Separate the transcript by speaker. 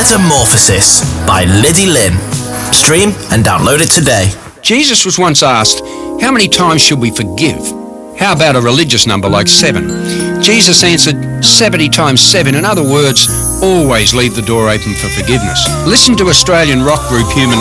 Speaker 1: Metamorphosis by Liddy Lynn. Stream and download it today.
Speaker 2: Jesus was once asked, how many times should we forgive? How about a religious number like 7? Jesus answered, 70 times 7. In other words, always leave the door open for forgiveness. Listen to Australian rock group Human